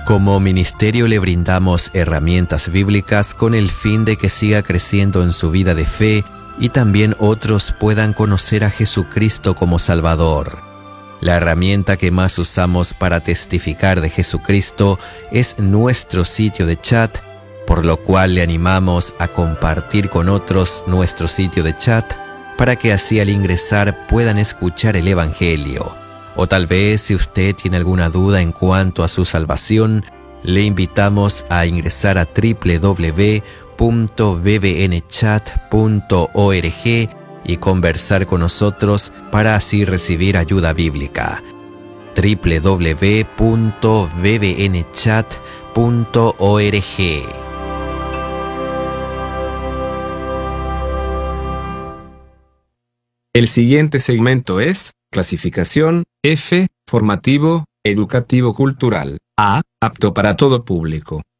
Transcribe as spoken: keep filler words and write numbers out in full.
Como ministerio le brindamos herramientas bíblicas con el fin de que siga creciendo en su vida de fe y también otros puedan conocer a Jesucristo como Salvador. La herramienta que más usamos para testificar de Jesucristo es nuestro sitio de chat, por lo cual le animamos a compartir con otros nuestro sitio de chat para que así al ingresar puedan escuchar el Evangelio. O tal vez si usted tiene alguna duda en cuanto a su salvación, le invitamos a ingresar a doble u doble u doble u punto b b n chat punto org y conversar con nosotros para así recibir ayuda bíblica. doble u doble u doble u punto b b n chat punto org. El siguiente segmento es clasificación F, formativo, educativo cultural. A, apto para todo público.